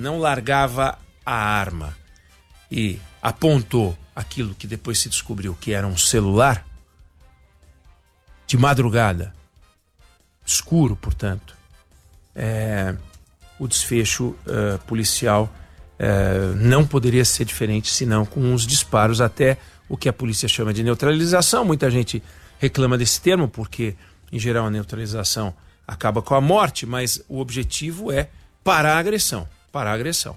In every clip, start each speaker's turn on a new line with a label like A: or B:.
A: não largava a arma e apontou aquilo que depois se descobriu que era um celular, de madrugada, escuro, portanto, o desfecho policial não poderia ser diferente senão com uns disparos, até o que a polícia chama de neutralização. Muita gente reclama desse termo porque, em geral, a neutralização acaba com a morte, mas o objetivo é parar a agressão. Parar a agressão.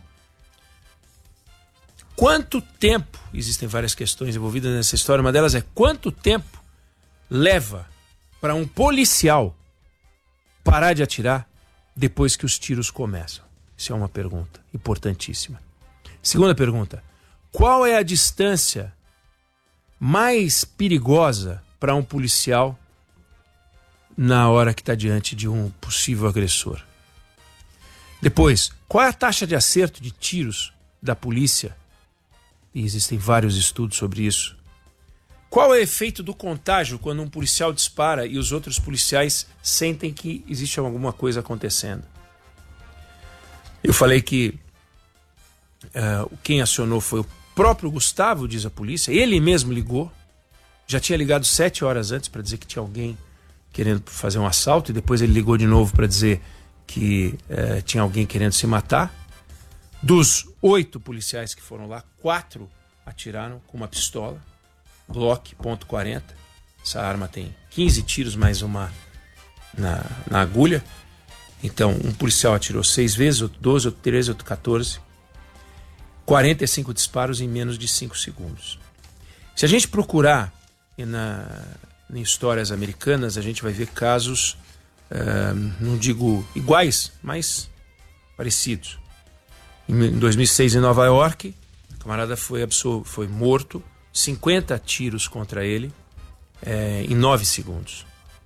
A: Quanto tempo, existem várias questões envolvidas nessa história, uma delas é quanto tempo leva para um policial parar de atirar depois que os tiros começam? Isso é uma pergunta importantíssima. Segunda pergunta, qual é a distância mais perigosa para um policial na hora que está diante de um possível agressor? Depois, qual é a taxa de acerto de tiros da polícia? E existem vários estudos sobre isso. Qual é o efeito do contágio quando um policial dispara e os outros policiais sentem que existe alguma coisa acontecendo? Eu falei que quem acionou foi o próprio Gustavo, diz a polícia. Ele mesmo ligou. Já tinha ligado 7 horas antes para dizer que tinha alguém querendo fazer um assalto. E depois ele ligou de novo para dizer que tinha alguém querendo se matar. Dos 8 policiais que foram lá, 4 atiraram com uma pistola Glock .40. Essa arma tem 15 tiros mais uma na agulha. Então, um policial atirou 6 vezes, outro 12, outro 13, outro 14. 45 disparos em menos de 5 segundos. Se a gente procurar em histórias americanas, a gente vai ver casos, não digo iguais, mas parecidos. Em 2006, em Nova York, o camarada foi morto, 50 tiros contra ele em 9 segundos.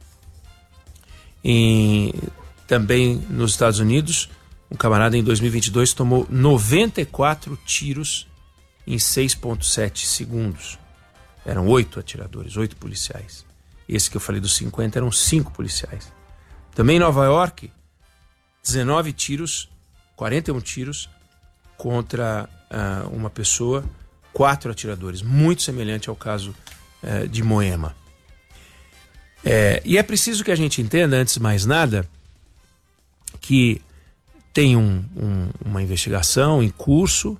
A: Também nos Estados Unidos, um camarada em 2022 tomou 94 tiros em 6,7 segundos. Eram 8 atiradores, 8 policiais. Esse que eu falei dos 50 eram 5 policiais. Também em Nova York, 19 tiros, 41 tiros contra uma pessoa, 4 atiradores. Muito semelhante ao caso de Moema. E é preciso que a gente entenda, antes de mais nada, que tem uma investigação em curso.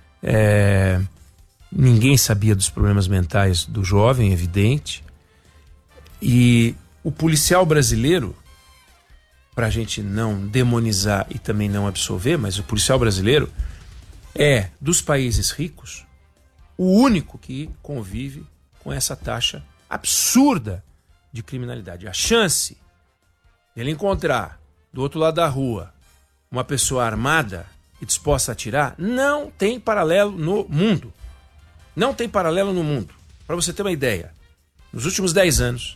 A: Ninguém sabia dos problemas mentais do jovem, evidente. E o policial brasileiro, para a gente não demonizar e também não absolver, mas o policial brasileiro é, dos países ricos, o único que convive com essa taxa absurda de criminalidade. A chance de ele encontrar do outro lado da rua uma pessoa armada e disposta a atirar não tem paralelo no mundo. Não tem paralelo no mundo. Para você ter uma ideia, nos últimos 10 anos,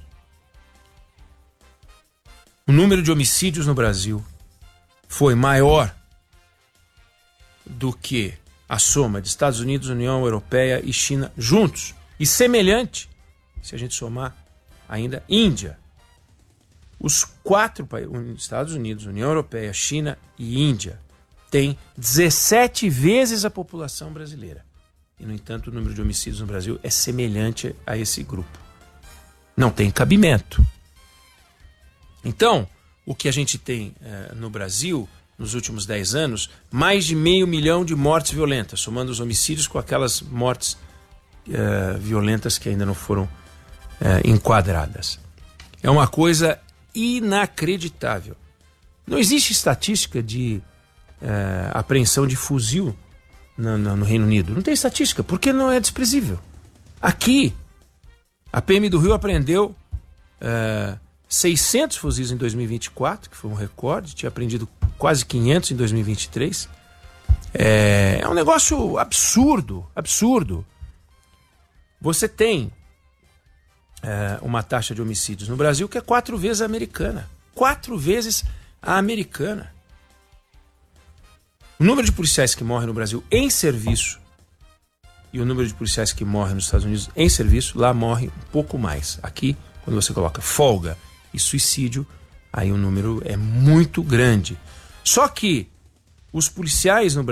A: o número de homicídios no Brasil foi maior do que a soma de Estados Unidos, União Europeia e China juntos. E semelhante, se a gente somar ainda, Índia. Os 4 países, Estados Unidos, União Europeia, China e Índia, têm 17 vezes a população brasileira. E, no entanto, o número de homicídios no Brasil é semelhante a esse grupo. Não tem cabimento. Então, o que a gente tem no Brasil, nos últimos 10 anos, mais de 500 mil de mortes violentas, somando os homicídios com aquelas mortes violentas que ainda não foram enquadradas. É uma coisa inacreditável. Não existe estatística de apreensão de fuzil no Reino Unido. Não tem estatística, porque não é desprezível. Aqui, a PM do Rio apreendeu 600 fuzis em 2024, que foi um recorde, tinha apreendido quase 500 em 2023. É um negócio absurdo, absurdo. Você tem uma taxa de homicídios no Brasil que é 4 vezes a americana. 4 vezes a americana. O número de policiais que morrem no Brasil em serviço e o número de policiais que morrem nos Estados Unidos em serviço, lá morre um pouco mais. Aqui, quando você coloca folga e suicídio, aí o número é muito grande. Só que os policiais no Brasil